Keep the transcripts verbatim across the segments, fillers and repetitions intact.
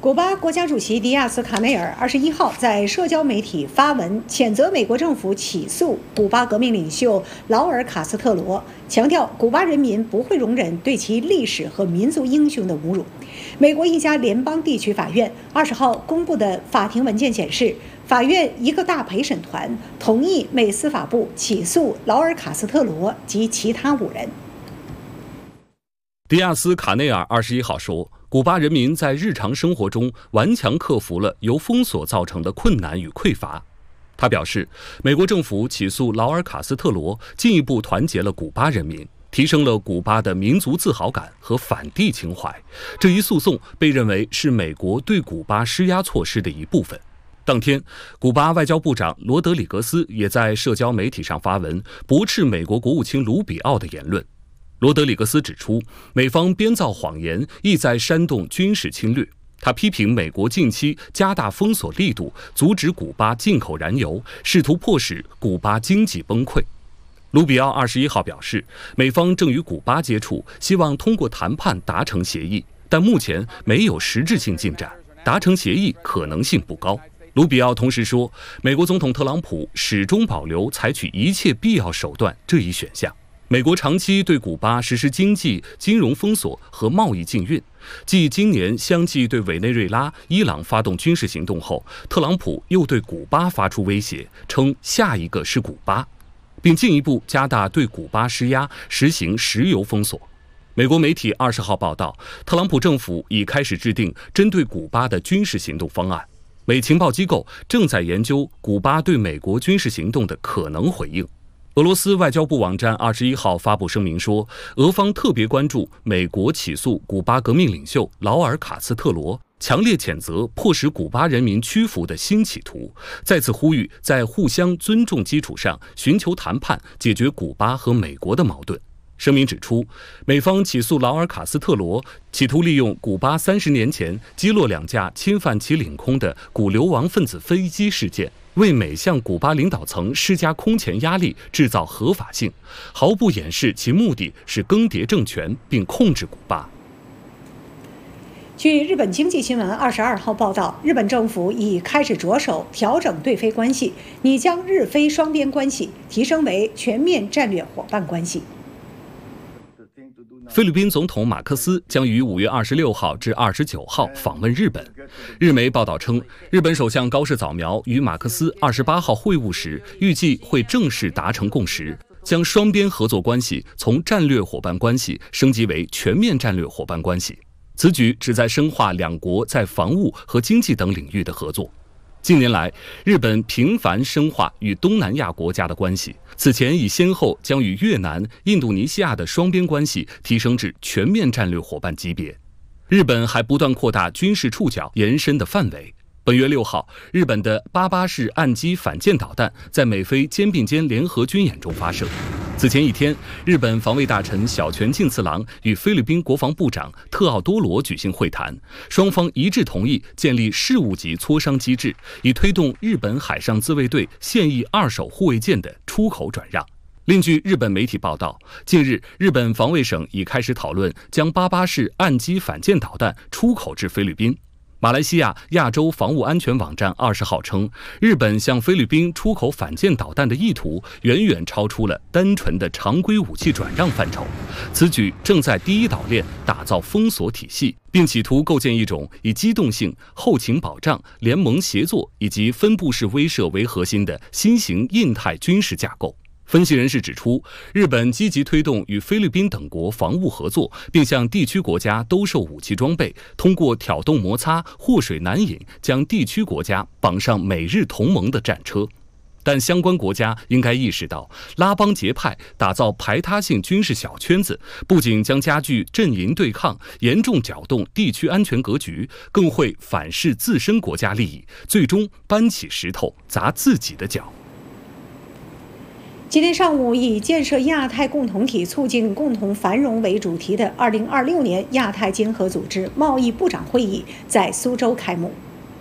古巴国家主席迪亚斯卡内尔二十一号在社交媒体发文谴责美国政府起诉古巴革命领袖劳尔·卡斯特罗，强调古巴人民不会容忍对其历史和民族英雄的侮辱。美国一家联邦地区法院二十号公布的法庭文件显示，法院一个大陪审团同意美司法部起诉劳尔·卡斯特罗及其他五人。 迪亚斯卡内尔二十一号说，古巴人民在日常生活中顽强克服了由封锁造成的困难与匮乏。他表示，美国政府起诉劳尔·卡斯特罗，进一步团结了古巴人民，提升了古巴的民族自豪感和反帝情怀。这一诉讼被认为是美国对古巴施压措施的一部分。当天，古巴外交部长罗德里格斯也在社交媒体上发文，驳斥美国国务卿卢比奥的言论。罗德里格斯指出，美方编造谎言，意在煽动军事侵略。他批评美国近期加大封锁力度，阻止古巴进口燃油，试图迫使古巴经济崩溃。卢比奥二十一号表示，美方正与古巴接触，希望通过谈判达成协议，但目前没有实质性进展，达成协议可能性不高。卢比奥同时说，美国总统特朗普始终保留采取一切必要手段这一选项。美国长期对古巴实施经济、金融封锁和贸易禁运，继今年相继对委内瑞拉、伊朗发动军事行动后，特朗普又对古巴发出威胁，称下一个是古巴，并进一步加大对古巴施压，实行石油封锁。美国媒体二十号报道，特朗普政府已开始制定针对古巴的军事行动方案，美情报机构正在研究古巴对美国军事行动的可能回应。俄罗斯外交部网站二十一号发布声明说，俄方特别关注美国起诉古巴革命领袖劳尔·卡斯特罗，强烈谴责迫使古巴人民屈服的新企图，再次呼吁在互相尊重基础上寻求谈判，解决古巴和美国的矛盾。声明指出，美方起诉劳尔·卡斯特罗，企图利用古巴三十年前击落两架侵犯其领空的古流亡分子飞机事件，为美向古巴领导层施加空前压力，制造合法性，毫不掩饰其目的是更迭政权并控制古巴。 据日本经济新闻二十二号报道，日本政府已开始着手调整对菲关系，拟将日菲双边关系提升为全面战略伙伴关系。 菲律宾总统马克思将于五月二十六号至二十九号访问日本。日媒报道称，日本首相高市早苗与马克思二十八号会晤时，预计会正式达成共识，将双边合作关系从战略伙伴关系升级为全面战略伙伴关系。此举旨在深化两国在防务和经济等领域的合作。近年来，日本频繁深化与东南亚国家的关系，此前已先后将与越南、印度尼西亚的双边关系提升至全面战略伙伴级别。日本还不断扩大军事触角延伸的范围。本月六号，日本的八八式岸基反舰导弹在美菲肩并肩联合军演中发射。此前一天，日本防卫大臣小泉进次郎与菲律宾国防部长特奥多罗举行会谈，双方一致同意建立事务级磋商机制，以推动日本海上自卫队现役二手护卫舰的出口转让。另据日本媒体报道，近日日本防卫省已开始讨论将八八式岸基反舰导弹出口至菲律宾。马来西亚亚洲防务安全网站二十号称，日本向菲律宾出口反舰导弹的意图远远超出了单纯的常规武器转让范畴。此举正在第一岛链打造封锁体系，并企图构建一种以机动性、后勤保障、联盟协作以及分布式威慑为核心的新型印太军事架构。分析人士指出，日本积极推动与菲律宾等国防务合作，并向地区国家兜售武器装备，通过挑动摩擦、祸水难引，将地区国家绑上美日同盟的战车。但相关国家应该意识到，拉帮结派、打造排他性军事小圈子，不仅将加剧阵营对抗，严重搅动地区安全格局，更会反噬自身国家利益，最终搬起石头砸自己的脚。 今天上午，以建设亚太共同体、促进共同繁荣为主题的二零二六年亚太经合组织贸易部长会议在苏州开幕。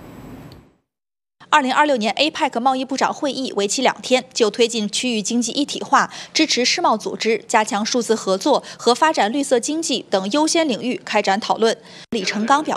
二零二六年 A P E C 贸易部长会议为期两天，就推进区域经济一体化、支持世贸组织、加强数字合作和发展绿色经济等优先领域开展讨论。李成刚表